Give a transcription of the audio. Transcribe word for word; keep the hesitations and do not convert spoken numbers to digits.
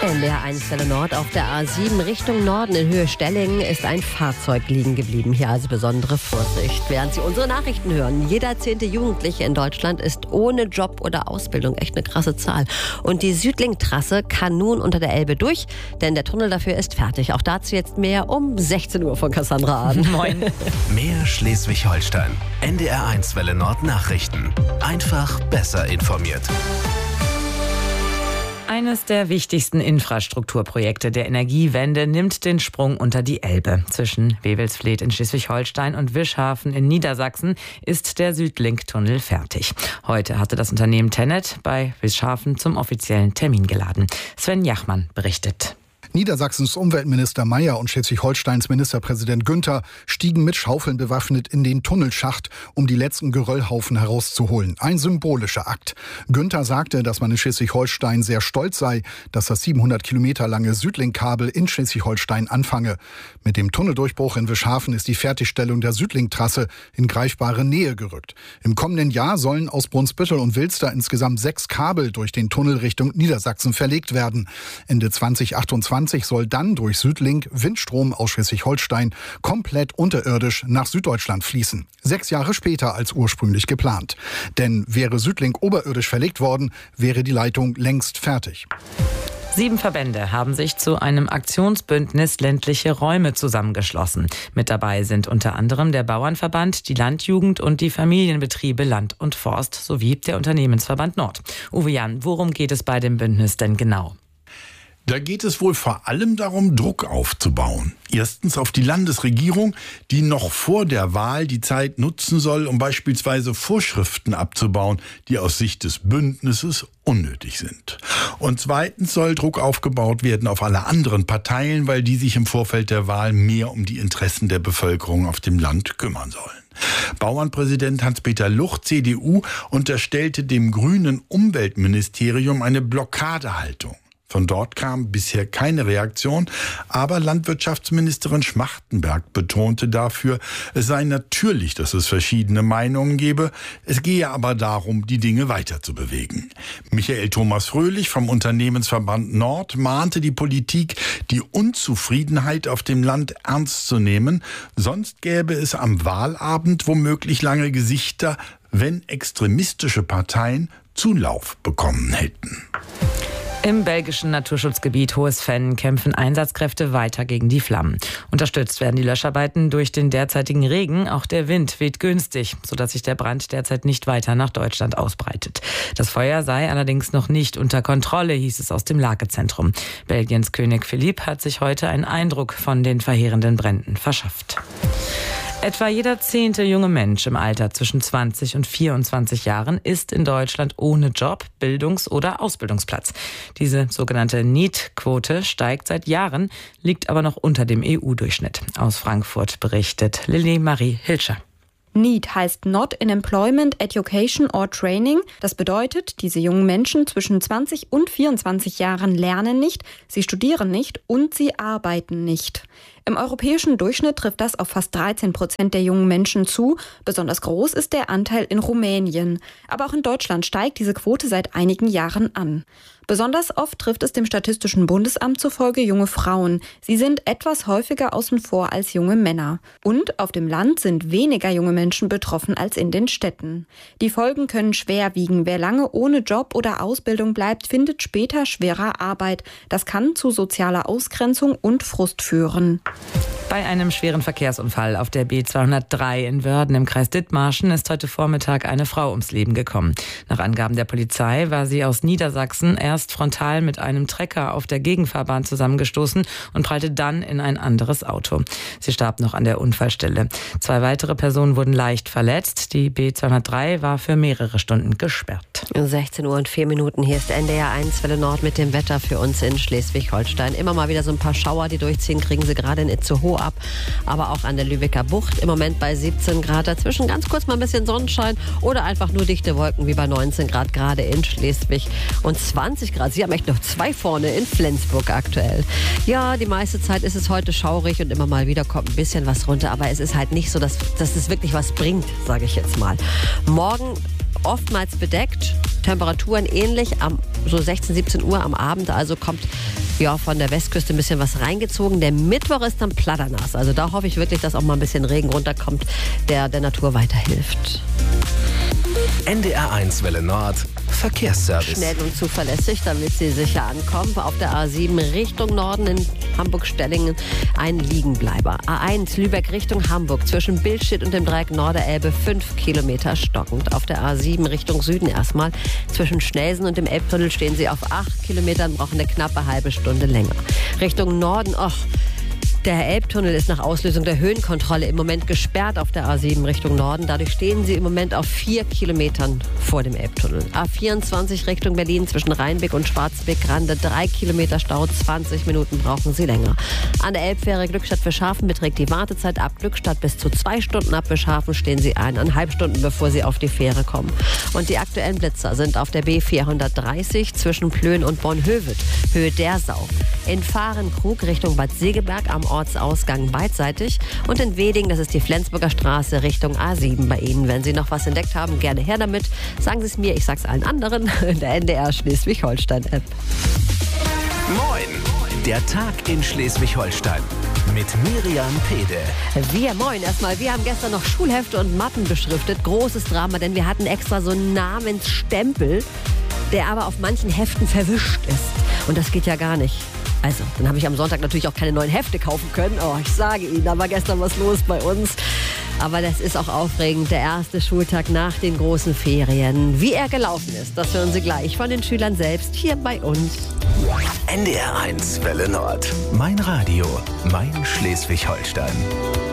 N D R eins Welle Nord auf der A sieben Richtung Norden in Höhe Stellingen ist ein Fahrzeug liegen geblieben. Hier also besondere Vorsicht. Während Sie unsere Nachrichten hören, jeder zehnte Jugendliche in Deutschland ist ohne Job oder Ausbildung. Echt eine krasse Zahl. Und die Südlink-Trasse kann nun unter der Elbe durch, denn der Tunnel dafür ist fertig. Auch dazu jetzt mehr um sechzehn Uhr von Cassandra Ahn. Moin. Mehr Schleswig-Holstein. N D R eins Welle Nord Nachrichten. Einfach besser informiert. Eines der wichtigsten Infrastrukturprojekte der Energiewende nimmt den Sprung unter die Elbe. Zwischen Wewelsfleth in Schleswig-Holstein und Wischhafen in Niedersachsen ist der Südlink-Tunnel fertig. Heute hatte das Unternehmen TenneT bei Wischhafen zum offiziellen Termin geladen. Sven Jachmann berichtet. Niedersachsens Umweltminister Mayer und Schleswig-Holsteins Ministerpräsident Günther stiegen mit Schaufeln bewaffnet in den Tunnelschacht, um die letzten Geröllhaufen herauszuholen. Ein symbolischer Akt. Günther sagte, dass man in Schleswig-Holstein sehr stolz sei, dass das siebenhundert Kilometer lange Südlink-Kabel in Schleswig-Holstein anfange. Mit dem Tunneldurchbruch in Wischhafen ist die Fertigstellung der Südlink-Trasse in greifbare Nähe gerückt. Im kommenden Jahr sollen aus Brunsbüttel und Wilster insgesamt sechs Kabel durch den Tunnel Richtung Niedersachsen verlegt werden. Ende zweitausendachtundzwanzig soll dann durch Südlink Windstrom aus Schleswig-Holstein komplett unterirdisch nach Süddeutschland fließen. Sechs Jahre später als ursprünglich geplant. Denn wäre Südlink oberirdisch verlegt worden, wäre die Leitung längst fertig. Sieben Verbände haben sich zu einem Aktionsbündnis ländliche Räume zusammengeschlossen. Mit dabei sind unter anderem der Bauernverband, die Landjugend und die Familienbetriebe Land und Forst sowie der Unternehmensverband Nord. Uwe Jan, worum geht es bei dem Bündnis denn genau? Da geht es wohl vor allem darum, Druck aufzubauen. Erstens auf die Landesregierung, die noch vor der Wahl die Zeit nutzen soll, um beispielsweise Vorschriften abzubauen, die aus Sicht des Bündnisses unnötig sind. Und zweitens soll Druck aufgebaut werden auf alle anderen Parteien, weil die sich im Vorfeld der Wahl mehr um die Interessen der Bevölkerung auf dem Land kümmern sollen. Bauernpräsident Hans-Peter Luch, C D U, unterstellte dem grünen Umweltministerium eine Blockadehaltung. Von dort kam bisher keine Reaktion, aber Landwirtschaftsministerin Schmachtenberg betonte dafür, es sei natürlich, dass es verschiedene Meinungen gebe, es gehe aber darum, die Dinge weiterzubewegen. Michael Thomas Fröhlich vom Unternehmensverband Nord mahnte die Politik, die Unzufriedenheit auf dem Land ernst zu nehmen, sonst gäbe es am Wahlabend womöglich lange Gesichter, wenn extremistische Parteien Zulauf bekommen hätten. Im belgischen Naturschutzgebiet Hohes Venn kämpfen Einsatzkräfte weiter gegen die Flammen. Unterstützt werden die Löscharbeiten durch den derzeitigen Regen. Auch der Wind weht günstig, sodass sich der Brand derzeit nicht weiter nach Deutschland ausbreitet. Das Feuer sei allerdings noch nicht unter Kontrolle, hieß es aus dem Lagezentrum. Belgiens König Philipp hat sich heute einen Eindruck von den verheerenden Bränden verschafft. Etwa jeder zehnte junge Mensch im Alter zwischen zwanzig und vierundzwanzig Jahren ist in Deutschland ohne Job, Bildungs- oder Ausbildungsplatz. Diese sogenannte NEET-Quote steigt seit Jahren, liegt aber noch unter dem E U-Durchschnitt. Aus Frankfurt berichtet Lilly Marie Hilscher. NEET heißt Not in Employment, Education or Training. Das bedeutet, diese jungen Menschen zwischen zwanzig und vierundzwanzig Jahren lernen nicht, sie studieren nicht und sie arbeiten nicht. Im europäischen Durchschnitt trifft das auf fast dreizehn Prozent der jungen Menschen zu. Besonders groß ist der Anteil in Rumänien. Aber auch in Deutschland steigt diese Quote seit einigen Jahren an. Besonders oft trifft es dem Statistischen Bundesamt zufolge junge Frauen. Sie sind etwas häufiger außen vor als junge Männer. Und auf dem Land sind weniger junge Menschen betroffen als in den Städten. Die Folgen können schwer wiegen. Wer lange ohne Job oder Ausbildung bleibt, findet später schwerer Arbeit. Das kann zu sozialer Ausgrenzung und Frust führen. Bei einem schweren Verkehrsunfall auf der B zweihundertdrei in Wörden im Kreis Dithmarschen ist heute Vormittag eine Frau ums Leben gekommen. Nach Angaben der Polizei war sie aus Niedersachsen erst frontal mit einem Trecker auf der Gegenfahrbahn zusammengestoßen und prallte dann in ein anderes Auto. Sie starb noch an der Unfallstelle. Zwei weitere Personen wurden leicht verletzt. Die B zweihundertdrei war für mehrere Stunden gesperrt. sechzehn Uhr und vier Minuten. Hier ist N D R eins Welle Nord mit dem Wetter für uns in Schleswig-Holstein. Immer mal wieder so ein paar Schauer, die durchziehen, kriegen sie gerade in Itzehoe ab, aber auch an der Lübecker Bucht. Im Moment bei siebzehn Grad. Dazwischen ganz kurz mal ein bisschen Sonnenschein oder einfach nur dichte Wolken wie bei neunzehn Grad gerade in Schleswig und zwanzig Grad. Sie haben echt noch zwei vorne in Flensburg aktuell. Ja, die meiste Zeit ist es heute schaurig und immer mal wieder kommt ein bisschen was runter, aber es ist halt nicht so, dass, dass es wirklich was bringt, sage ich jetzt mal. Morgen oftmals bedeckt, Temperaturen ähnlich, am so sechzehn, siebzehn Uhr am Abend, also kommt ja, von der Westküste ein bisschen was reingezogen. Der Mittwoch ist dann platternass. Also da hoffe ich wirklich, dass auch mal ein bisschen Regen runterkommt, der der Natur weiterhilft. N D R eins Welle Nord Verkehrsservice. Schnell und zuverlässig, damit Sie sicher ankommen. Auf der A sieben Richtung Norden in Hamburg-Stellingen ein Liegenbleiber. A eins Lübeck Richtung Hamburg zwischen Billstedt und dem Dreieck Norderelbe fünf Kilometer stockend. Auf der A sieben Richtung Süden erstmal. Zwischen Schnelsen und dem Elbtunnel stehen Sie auf acht Kilometern, brauchen eine knappe halbe Stunde länger. Richtung Norden, och, der Elbtunnel ist nach Auslösung der Höhenkontrolle im Moment gesperrt auf der A sieben Richtung Norden. Dadurch stehen Sie im Moment auf vier Kilometern vor dem Elbtunnel. A vierundzwanzig Richtung Berlin zwischen Rheinbeck und Schwarzbeck-Rande. Drei Kilometer Stau, zwanzig Minuten brauchen Sie länger. An der Elbfähre Glückstadt Bischhafen beträgt die Wartezeit ab Glückstadt bis zu zwei Stunden. Ab Bischhafen stehen Sie eineinhalb Stunden, bevor Sie auf die Fähre kommen. Und die aktuellen Blitzer sind auf der B vierhundertdreißig zwischen Plön und Bornhöved, Höhe der Sau. In Fahrenkrug Richtung Bad Segeberg am Ortsausgang beidseitig und in Weding, das ist die Flensburger Straße Richtung A sieben bei Ihnen. Wenn Sie noch was entdeckt haben, gerne her damit. Sagen Sie es mir, ich sag's allen anderen in der N D R Schleswig-Holstein-App. Moin, der Tag in Schleswig-Holstein mit Miriam Pede. Wir, moin erstmal. Wir haben gestern noch Schulhefte und Mappen beschriftet. Großes Drama, denn wir hatten extra so einen Namensstempel, der aber auf manchen Heften verwischt ist. Und das geht ja gar nicht. Also, dann habe ich am Sonntag natürlich auch keine neuen Hefte kaufen können. Oh, ich sage Ihnen, da war gestern was los bei uns. Aber das ist auch aufregend, der erste Schultag nach den großen Ferien. Wie er gelaufen ist, das hören Sie gleich von den Schülern selbst hier bei uns. N D R eins Welle Nord. Mein Radio, mein Schleswig-Holstein.